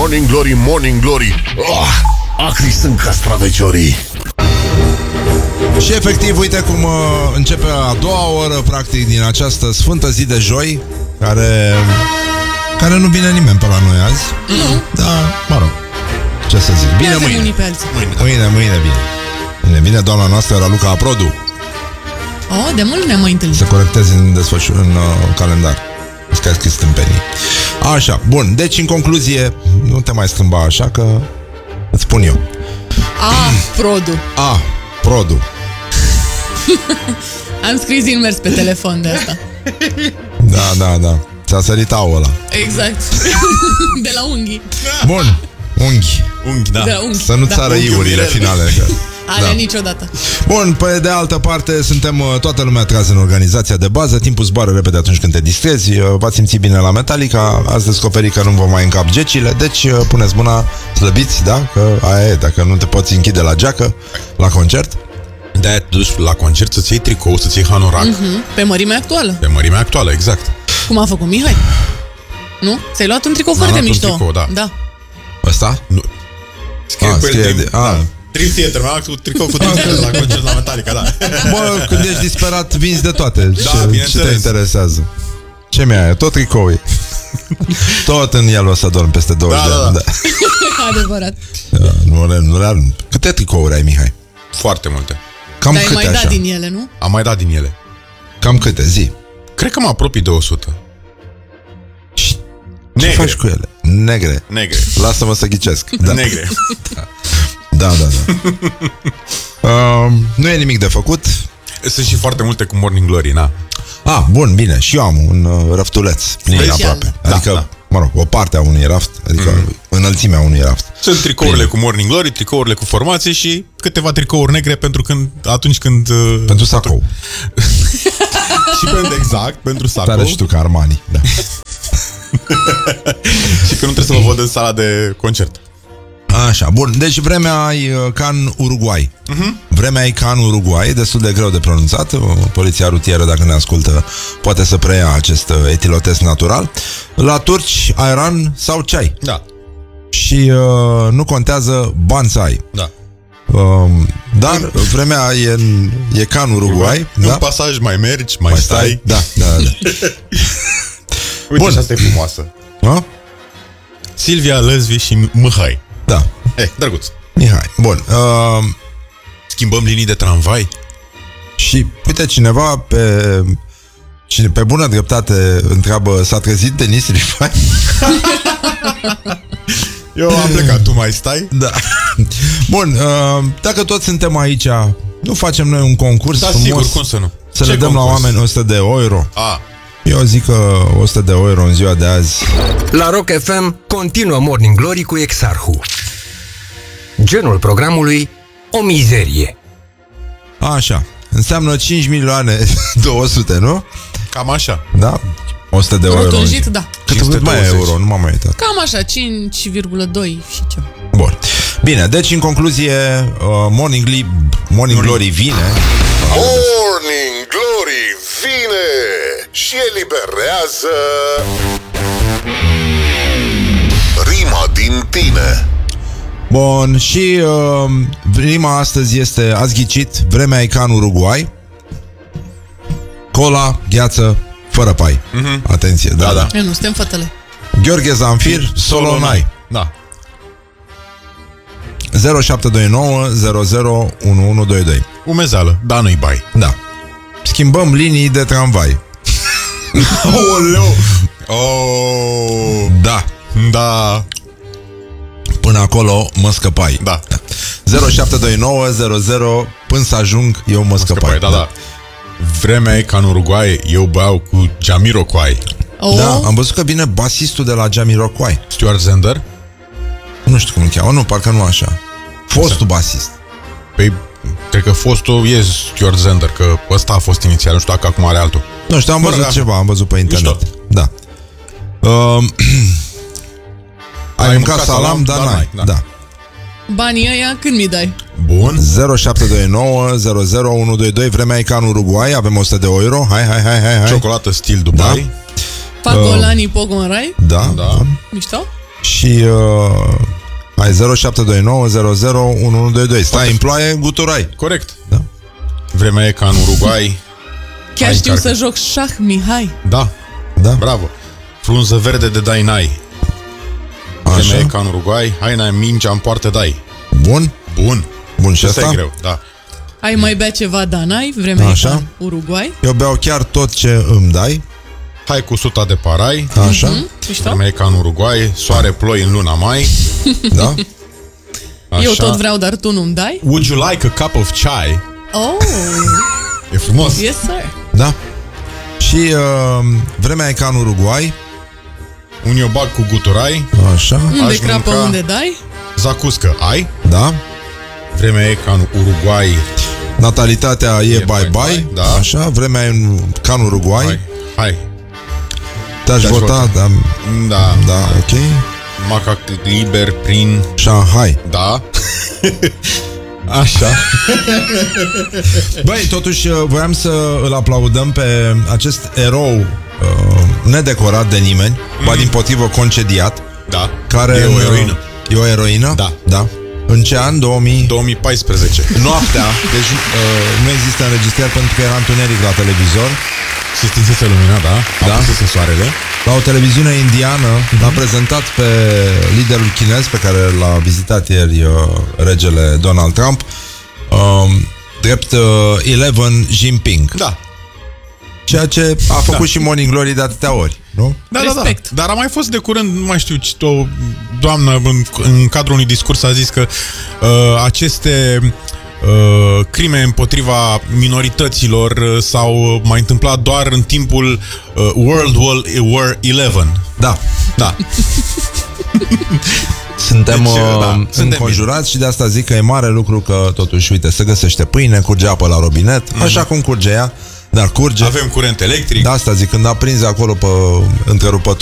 Morning Glory, Morning Glory, acri sunt castraveciorii. Și efectiv, uite cum începe a doua oră, practic, din această sfântă zi de joi, care nu vine nimeni pe la noi azi. Da, mă rog, ce să zic. Bine mâine. Mâine vine. Vine doamna noastră, Raluca Aprodu. De mult ne-am mai întâlnit. Să corectezi în calendar. Îți ai scris tâmpenii. Așa, bun, deci în concluzie, nu te mai schimba așa, că îți spun eu. Produ. Am scris invers pe telefon de asta. Da. Ți-a sărit aul ăla. Exact. De la unghii. Bun, unghi, da. De la unghi. Să nu țară iurile finale, că... niciodată. Bun, pe de altă parte, suntem toată lumea trează în organizația de bază. Timpul zboară repede atunci când te distrezi. V-ați simțit bine la Metallica. Ați descoperit că nu vă mai încap gecile. Deci puneți mâna, slăbiți, da? Că aia e, dacă nu te poți închide la geacă la concert. De-aia te duci la concert să-ți iei tricou, să-ți iei hanorac. Pe mărimea actuală. Pe mărimea actuală, exact. Cum a făcut Mihai? Nu? Ți-ai luat un tricou foarte mișto. Un tricou, da. Ăsta? Nu. Scrie Dream Theater, cu tricou cu Dream Theater la concert la Metallica, da. Bă, când ești disperat, vinzi de toate. Ce te interesează? Ce mi-ai? Tot tricou. Tot în el o să dorm peste 20 de ani. Adevărat. Nu. Câte tricouri ai, Mihai? Foarte multe. Cam câte, ai mai dat din ele, nu? Am mai dat din ele. Cam câte, zi? Cred că mă apropii de 100. Ce faci cu ele? Negre. Lasă-mă să ghicesc. Negre. Da. Nu e nimic de făcut. Sunt și foarte multe cu Morning Glory, na. Bun, bine. Și eu am un raftuleț plin aproape. Adică, mă rog, o parte a unui raft. Adică înălțimea unui raft. Sunt tricourile cu Morning Glory, tricourile cu formație și câteva tricouri negre atunci când... Pentru sacou. Și pentru sacou. Tare și tu ca Armani, da. Și că nu trebuie să mă văd în sala de concert. Așa, bun, deci vremea e ca în Uruguay. Vremea e ca în Uruguay, destul de greu de pronunțat. Poliția rutieră, dacă ne ascultă, poate să preia acest etilotest natural. La turci, ayran sau ceai. Da. Și nu contează bani să ai. Da. Dar vremea e ca în Uruguay. În pasaj mai mergi, mai stai. Da. Uite, și asta e frumoasă. Silvia, Lăzvi și Mihai. Da. Drăguț. Mihai. Bun. Schimbăm linii de tramvai. Și uite, cineva pe bună dreptate întreabă: s-a trezit Denis Rifai? Eu am plecat, tu mai stai? Da. Bun, dacă toți suntem aici, nu facem noi un concurs frumos? Sigur, cum să nu? Să le dăm la oameni 100 de euro? Eu zic că 100 de euro în ziua de azi. La Rock FM continuă Morning Glory cu Exarhu. Genul programului: o mizerie. Așa, înseamnă 5 milioane 200, nu? Cam așa. Da? 100 de euro. Rotunjit, da. Cât mai e euro, nu m-am mai uitat. Cam așa, 5,2 și ceva. Bun. Bine, deci în concluzie, Morning Glory vine. Morning Glory vine și eliberează rima din tine. Bun, și rima astăzi este: ați ghicit, vremea e ca în Uruguay. Cola, gheață, fără pai. Atenție, da. Eu nu suntem fătele. Gheorghe Zanfir, Solonai. Da. 0729 001122. Umezeală, da, nu-i bai. Da. Schimbăm linii de tramvai. Oleu! Da. Până acolo mă scăpai. Da. 0729 00 până să ajung eu mă scăpai. Da. Vremea e ca în Uruguay, eu beau cu Jamiroquai. Da, am văzut că vine basistul de la Jamiroquai. Stuart Zender? Nu știu cum îl cheamă, nu, parcă nu așa. Fostul basist. Păi, cred că fostul e Stuart Zender, că ăsta a fost inițial, nu știu dacă acum are altul. Nu știu, am văzut ceva, am văzut pe internet. Mișto. Da. Ai mâncat salam, dar n-ai. Da. Banii ăia când mi dai? Bun. 0729 00122. Vremea e ca în Uruguay. Avem 100 de euro. Hai. Ciocolată stil Dubai. Pagolani Pogonrai. Da. Mișto? Și hai 0729 00 1122. Stai în ploaie, guturai. Corect. Da. Vremea e ca în Uruguay. Chiar Hai, știu încarcă. să joc șah, Mihai. Da, Da? bravo. Frunză verde de dai n-ai. Vremea Așa. e ca în Uruguay. Hai, n-ai mingea în poartă dai. Bun? Bun. Bun, și Asta e asta? greu, da. Ai mai bea ceva, Danai? Vremea Așa. e ca în Uruguay. Eu beau chiar tot ce îmi dai. Hai cu suta de parai. Așa, Mișto? Vremea e ca în Uruguay. Soare, ploi în luna mai. da? Așa. Eu tot vreau, dar tu nu-mi dai? Would you like a cup of chai? Oh, E frumos. yes, sir. Da. Și vremea e ca în Uruguay. Un iobac cu guturai. Așa, Unde Aș crapă, mânca- unde dai? Zacuscă ai. da. Vremea e ca în Uruguay. Natalitatea e bye-bye. da. Așa, vremea e ca în Uruguay. Hai. Te-aș Te-aș vota, vota. da, Da. da, ok. Macac liber prin... Shanghai. Da. Așa. Băi, totuși voiam să îl aplaudăm pe acest erou nedecorat de nimeni, ba dimpotrivă concediat, Da. care E o eroină. E o eroină? Da. Da. În ce an? 2014. Noaptea. Deci nu există înregistrări pentru că era întuneric la televizor. Se stinsese lumina, da? Da. Apusese soarele. La o televiziune indiană l-a prezentat pe liderul chinez pe care l-a vizitat ieri regele Donald Trump, drept 11 Jinping. Da. Ceea ce a făcut și Morning Glory de atâtea ori, nu? Da, Respect. da. Dar a mai fost de curând, nu mai știu, o doamnă în cadrul unui discurs a zis că aceste crime împotriva minorităților s-au mai întâmplat doar în timpul World War 11. Da. Da. Suntem Deci, da, suntem înconjurați și de asta zic că e mare lucru că totuși, uite, se găsește pâine, curge apă la robinet, așa cum curge ea, dar curge. Avem curent electric. De asta zic, când aprinzi acolo pe întrerupător